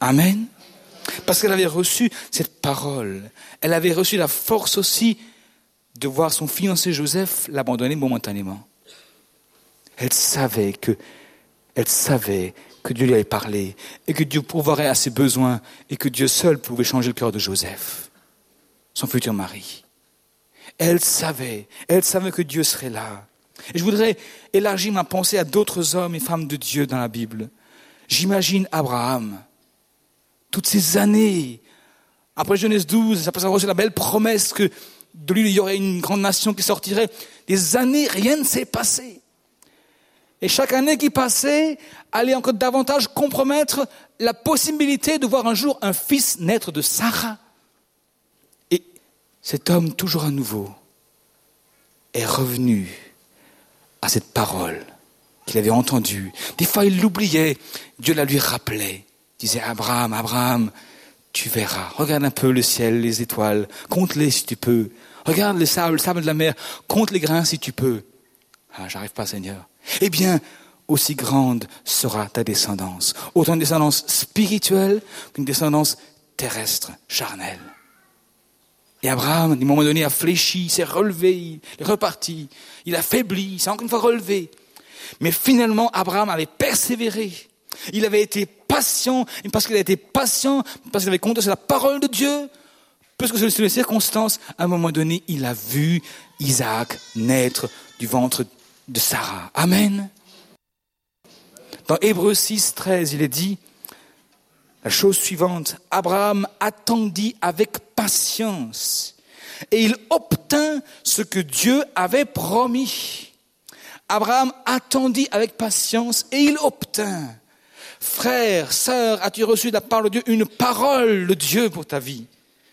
Amen. Parce qu'elle avait reçu cette parole. Elle avait reçu la force aussi de voir son fiancé Joseph l'abandonner momentanément. Elle savait que Dieu lui avait parlé et que Dieu pourvoirait à ses besoins et que Dieu seul pouvait changer le cœur de Joseph, son futur mari. Elle savait que Dieu serait là. Et je voudrais élargir ma pensée à d'autres hommes et femmes de Dieu dans la Bible. J'imagine Abraham, toutes ces années, après Genèse 12, après avoir reçu la belle promesse que de lui il y aurait une grande nation qui sortirait, des années, rien ne s'est passé. Et chaque année qui passait allait encore davantage compromettre la possibilité de voir un jour un fils naître de Sarah. Et cet homme, toujours à nouveau, est revenu à cette parole qu'il avait entendue. Des fois, il l'oubliait. Dieu la lui rappelait. Il disait, Abraham, tu verras. Regarde un peu le ciel, les étoiles. Compte-les si tu peux. Regarde le sable de la mer. Compte les grains si tu peux. Ah, j'arrive pas, Seigneur. Eh bien, aussi grande sera ta descendance. Autant une descendance spirituelle qu'une descendance terrestre, charnelle. Et Abraham, à un moment donné, a fléchi, s'est relevé, il est reparti. Il a faibli, il s'est encore une fois relevé. Mais finalement, Abraham avait persévéré. Il avait été patient, et parce qu'il a été patient, parce qu'il avait compté sur la parole de Dieu, parce que sur les circonstances, à un moment donné, il a vu Isaac naître du ventre de Sarah. Amen. Dans Hébreux 6, 13, il est dit la chose suivante. Abraham attendit avec patience et il obtint ce que Dieu avait promis. Abraham attendit avec patience et il obtint. Frère, sœur, as-tu reçu de la part de Dieu une parole de Dieu pour ta vie?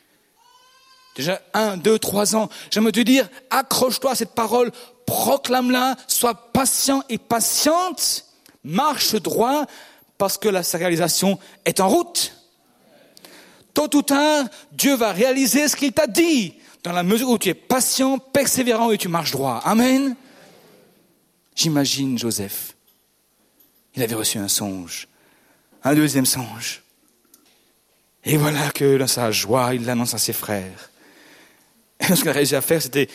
Déjà 1, 2, 3 ans. J'aimerais te dire, accroche-toi à cette parole, proclame-la, sois patient et patiente, marche droit, parce que sa réalisation est en route. Tôt ou tard, Dieu va réaliser ce qu'il t'a dit, dans la mesure où tu es patient, persévérant et tu marches droit. Amen. J'imagine Joseph. Il avait reçu un songe, un deuxième songe. Et voilà que dans sa joie, il l'annonce à ses frères. Et ce qu'il a réussi à faire, c'était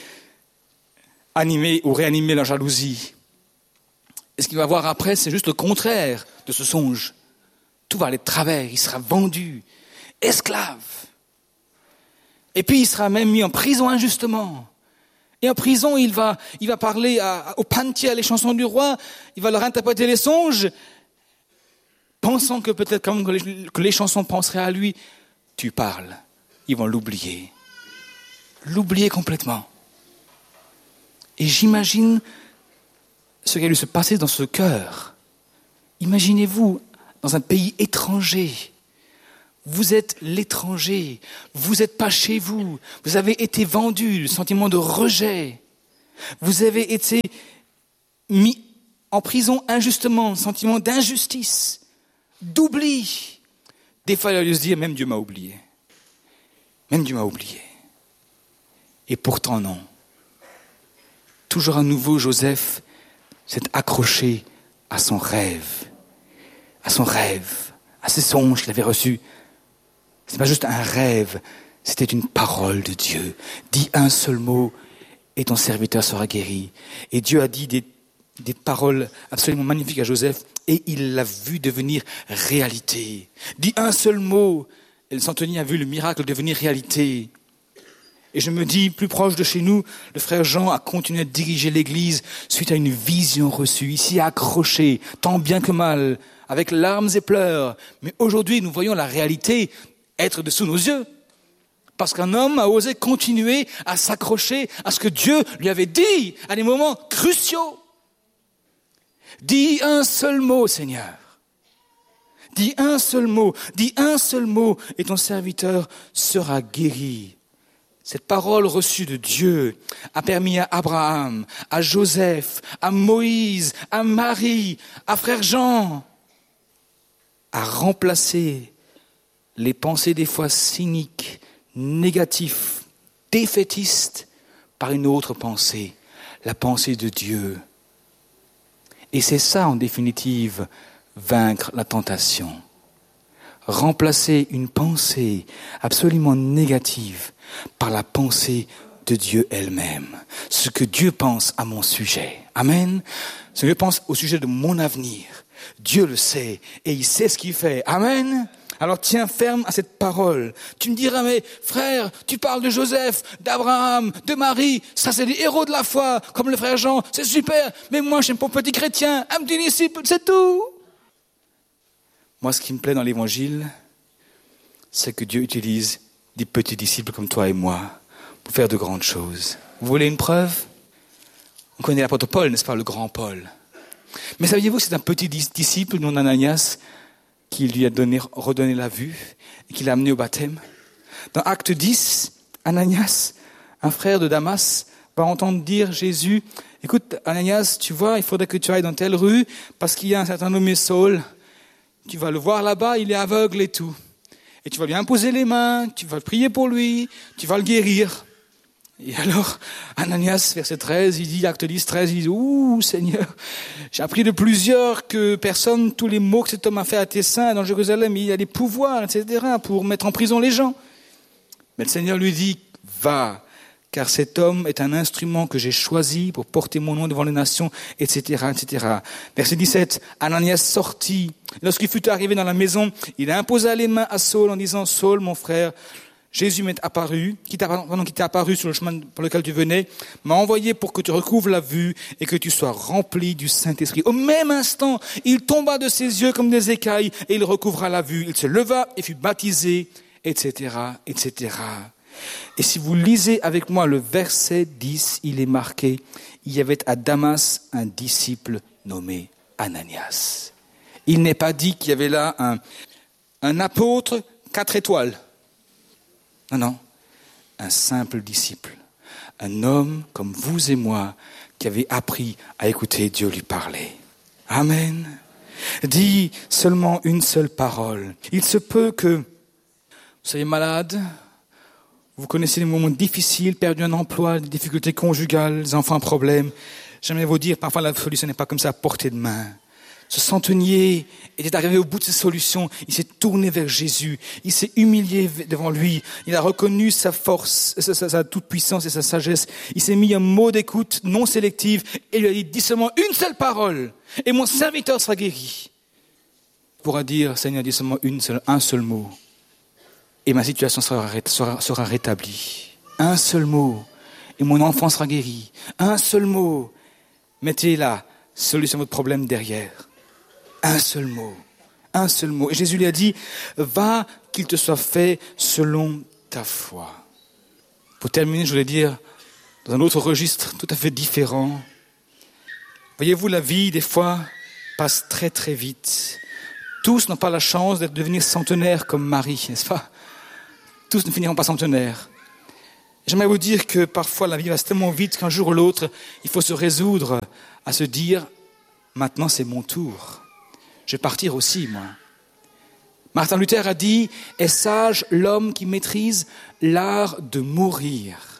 animer ou réanimer leur jalousie. Et ce qu'il va voir après, c'est juste le contraire de ce songe. Tout va aller de travers, il sera vendu, esclave. Et puis il sera même mis en prison injustement. Et en prison, il va parler aux pantiers, à les chansons du roi, il va leur interpréter les songes, pensant que peut-être quand même que les chansons penseraient à lui. Tu parles, ils vont l'oublier complètement. Et j'imagine ce qui a dû se passer dans ce cœur. Imaginez-vous, dans un pays étranger, vous êtes l'étranger, vous n'êtes pas chez vous, vous avez été vendu, le sentiment de rejet, vous avez été mis en prison injustement, le sentiment d'injustice, d'oubli. Des fois, il a dû se dire, même Dieu m'a oublié. Et pourtant non. Toujours à nouveau, Joseph s'est accroché à son rêve, à ses songes qu'il avait reçus. Ce n'est pas juste un rêve, c'était une parole de Dieu. Dis un seul mot et ton serviteur sera guéri. Et Dieu a dit des paroles absolument magnifiques à Joseph et il l'a vu devenir réalité. Dis un seul mot et le centenier a vu le miracle devenir réalité. Et je me dis, plus proche de chez nous, le frère Jean a continué à diriger l'église suite à une vision reçue, ici accroché, tant bien que mal, avec larmes et pleurs. Mais aujourd'hui, nous voyons la réalité être dessous nos yeux. Parce qu'un homme a osé continuer à s'accrocher à ce que Dieu lui avait dit à des moments cruciaux. Dis un seul mot, Seigneur. Dis un seul mot et ton serviteur sera guéri. Cette parole reçue de Dieu a permis à Abraham, à Joseph, à Moïse, à Marie, à frère Jean, à remplacer les pensées des fois cyniques, négatives, défaitistes, par une autre pensée, la pensée de Dieu. Et c'est ça, en définitive, vaincre la tentation. remplacer une pensée absolument négative par la pensée de Dieu elle-même. Ce que Dieu pense à mon sujet. Amen. Ce que Dieu pense au sujet de mon avenir. Dieu le sait et il sait ce qu'il fait. Amen. Alors tiens ferme à cette parole. Tu me diras, mais frère, tu parles de Joseph, d'Abraham, de Marie, ça c'est des héros de la foi, comme le frère Jean, c'est super, mais moi je suis un pauvre petit chrétien, un petit disciple, c'est tout. Moi ce qui me plaît dans l'évangile, c'est que Dieu utilise des petits disciples comme toi et moi pour faire de grandes choses. Vous voulez une preuve? On connaît l'apôtre Paul, n'est-ce pas, le grand Paul. Mais saviez-vous que c'est un petit disciple, non Ananias, qui lui a redonné la vue et qui l'a amené au baptême. Dans Acte 10, Ananias, un frère de Damas, va entendre dire Jésus, écoute Ananias, tu vois, il faudrait que tu ailles dans telle rue parce qu'il y a un certain nommé Saul. Tu vas le voir là-bas, il est aveugle et tout. Et tu vas lui imposer les mains, tu vas prier pour lui, tu vas le guérir. Et alors, Ananias, verset 13, il dit, Acte 10, 13, il dit, ouh, Seigneur, j'ai appris de plusieurs que personne, tous les maux que cet homme a fait à tes saints dans Jérusalem, il a des pouvoirs, etc., pour mettre en prison les gens. Mais le Seigneur lui dit, va, car cet homme est un instrument que j'ai choisi pour porter mon nom devant les nations, etc., etc. Verset 17, Ananias sortit. Lorsqu'il fut arrivé dans la maison, il imposa les mains à Saul en disant, Saul, mon frère, Jésus m'est apparu, qui t'est apparu sur le chemin par lequel tu venais, m'a envoyé pour que tu recouvres la vue et que tu sois rempli du Saint-Esprit. Au même instant, il tomba de ses yeux comme des écailles et il recouvra la vue. Il se leva et fut baptisé, etc., etc. Et si vous lisez avec moi le verset 10, il est marqué, il y avait à Damas un disciple nommé Ananias. Il n'est pas dit qu'il y avait là un apôtre 4 étoiles. Non, un simple disciple, un homme comme vous et moi qui avait appris à écouter Dieu lui parler. Amen. Dis seulement une seule parole. Il se peut que vous soyez malade, vous connaissez des moments difficiles, perdu un emploi, des difficultés conjugales, des enfants à problème. J'aimerais vous dire, parfois la solution n'est pas comme ça à portée de main. Ce centenier était arrivé au bout de ses solutions. Il s'est tourné vers Jésus. Il s'est humilié devant lui. Il a reconnu sa force, sa toute-puissance et sa sagesse. Il s'est mis un mot d'écoute non sélective et lui a dit, dis seulement une seule parole et mon serviteur sera guéri. Il pourra dire, Seigneur, dis seulement un seul mot et ma situation sera rétablie. Un seul mot et mon enfant sera guéri. Un seul mot. Mettez la solution à votre problème derrière. Un seul mot. Et Jésus lui a dit, va, qu'il te soit fait selon ta foi. Pour terminer, je voulais dire, dans un autre registre tout à fait différent, voyez-vous, la vie, des fois, passe très très vite. Tous n'ont pas la chance de devenir centenaires comme Marie, n'est-ce pas? Tous ne finiront pas centenaires. J'aimerais vous dire que parfois la vie va tellement vite qu'un jour ou l'autre, il faut se résoudre à se dire, maintenant c'est mon tour. Je vais partir aussi, moi. Martin Luther a dit, est sage l'homme qui maîtrise l'art de mourir.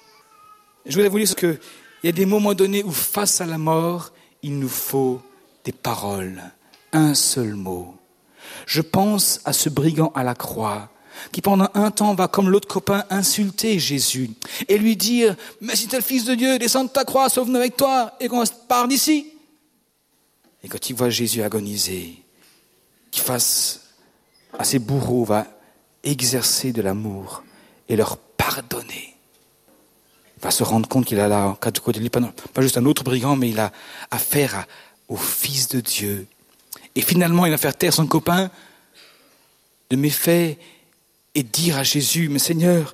Je voudrais vous dire qu'il y a des moments donnés où face à la mort, il nous faut des paroles, un seul mot. Je pense à ce brigand à la croix, qui pendant un temps va comme l'autre copain insulter Jésus et lui dire « Mais si t'es le Fils de Dieu, descends de ta croix, sauve-nous avec toi et qu'on part d'ici » Et quand il voit Jésus agoniser, qui face à ses bourreaux va exercer de l'amour et leur pardonner, il va se rendre compte qu'il a là, à côté de lui, pas juste un autre brigand, mais il a affaire au Fils de Dieu. Et finalement, il va faire taire son copain de méfaits et dire à Jésus, mais Seigneur,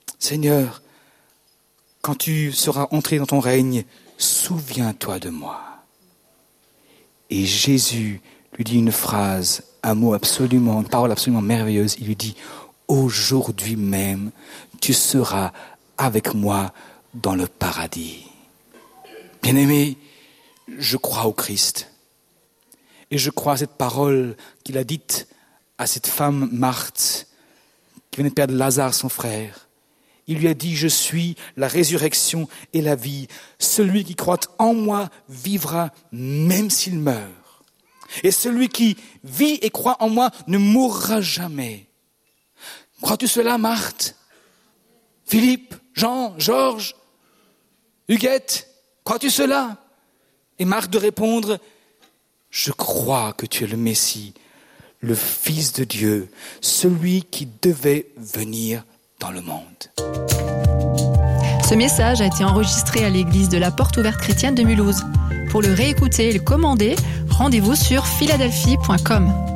quand tu seras entré dans ton règne, souviens-toi de moi. Et Jésus lui dit une phrase, une parole absolument merveilleuse. Il lui dit, aujourd'hui même, tu seras avec moi dans le paradis. Bien-aimé, je crois au Christ. Et je crois à cette parole qu'il a dite à cette femme Marthe, qui venait de perdre Lazare, son frère. Il lui a dit, je suis la résurrection et la vie. Celui qui croit en moi vivra même s'il meurt. Et celui qui vit et croit en moi ne mourra jamais. Crois-tu cela, Marthe? Philippe, Jean, Georges, Huguette, crois-tu cela? Et Marthe de répondre, je crois que tu es le Messie, le Fils de Dieu, celui qui devait venir dans le monde. Ce message a été enregistré à l'église de la Porte Ouverte Chrétienne de Mulhouse. Pour le réécouter et le commander, rendez-vous sur philadelphie.com.